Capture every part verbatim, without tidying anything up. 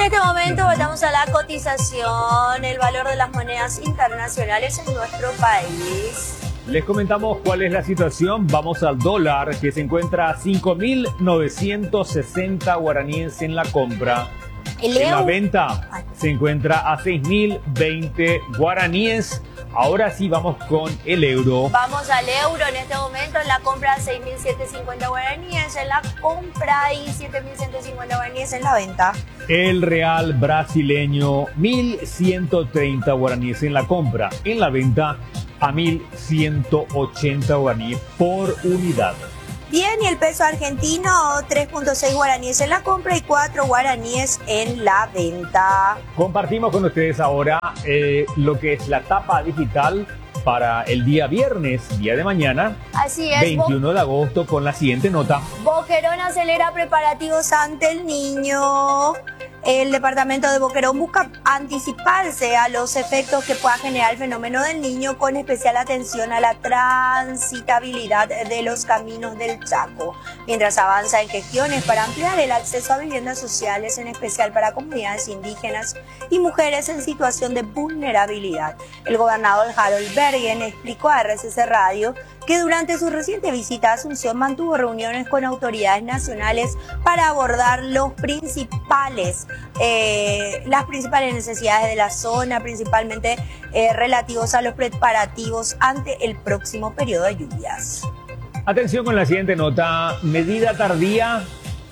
este momento volvamos a la cotización, el valor de las monedas internacionales en nuestro país. Les comentamos cuál es la situación. Vamos al dólar, que se encuentra a cinco mil novecientos sesenta guaraníes en la compra. El En la euro venta se encuentra a seis mil veinte guaraníes. Ahora sí vamos con el euro. Vamos al euro en este momento, en la compra seis mil setecientos cincuenta guaraníes, en la compra y siete mil ciento cincuenta guaraníes en la venta. El real brasileño, mil ciento treinta guaraníes en la compra. En la venta, a mil ciento ochenta guaraníes por unidad. Bien, y el peso argentino, tres punto seis guaraníes en la compra y cuatro guaraníes en la venta. Compartimos con ustedes ahora eh, lo que es la tapa digital para el día viernes, día de mañana, Así es, veintiuno de agosto, con la siguiente nota. Boquerón acelera preparativos ante el niño. El departamento de Boquerón busca anticiparse a los efectos que pueda generar el fenómeno del niño, con especial atención a la transitabilidad de los caminos del Chaco, mientras avanza en gestiones para ampliar el acceso a viviendas sociales, en especial para comunidades indígenas y mujeres en situación de vulnerabilidad. El gobernador Harold Bergen explicó a R C C Radio que durante su reciente visita a Asunción mantuvo reuniones con autoridades nacionales para abordar los principales, eh, las principales necesidades de la zona, principalmente eh, relativos a los preparativos ante el próximo periodo de lluvias. Atención con la siguiente nota. Medida tardía,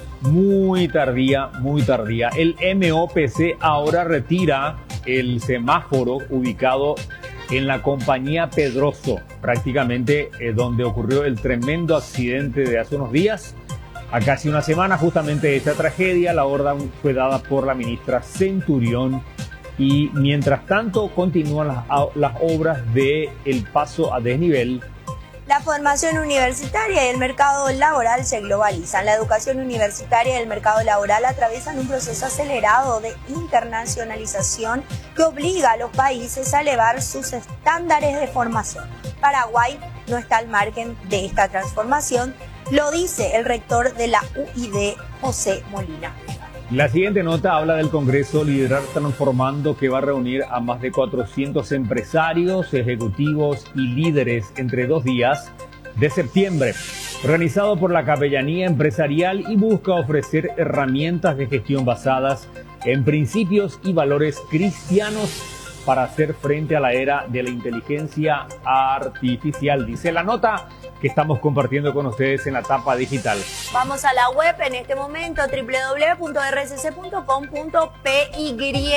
muy tardía, muy tardía. El M O P C ahora retira el semáforo ubicado en la compañía Pedroso, prácticamente eh, donde ocurrió el tremendo accidente de hace unos días. A casi una semana justamente de esta tragedia, la orden fue dada por la ministra Centurión, y mientras tanto continúan las, las obras de el paso a desnivel. La formación universitaria y el mercado laboral se globalizan. La educación universitaria y el mercado laboral atraviesan un proceso acelerado de internacionalización que obliga a los países a elevar sus estándares de formación. Paraguay no está al margen de esta transformación, lo dice el rector de la U I D, José Molina. La siguiente nota habla del Congreso Liderar Transformando, que va a reunir a más de cuatrocientos empresarios, ejecutivos y líderes entre dos días de septiembre. Organizado por la Capellanía Empresarial y busca ofrecer herramientas de gestión basadas en principios y valores cristianos para hacer frente a la era de la inteligencia artificial, dice la nota que estamos compartiendo con ustedes en la tapa digital. Vamos a la web en este momento, doble u doble u doble u punto r c c punto com punto p y,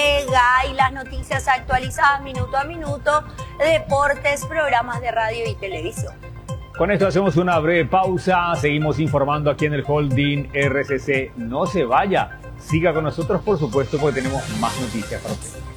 y las noticias actualizadas minuto a minuto, deportes, programas de radio y televisión. Con esto hacemos una breve pausa, seguimos informando aquí en el Holding R C C. No se vaya, siga con nosotros por supuesto, porque tenemos más noticias para usted.